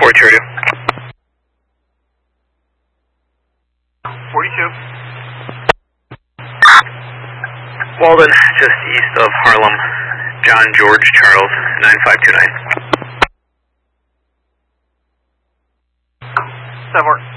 Forty Radio. 42. Walden, just east of Harlem. John George Charles, 9529. 7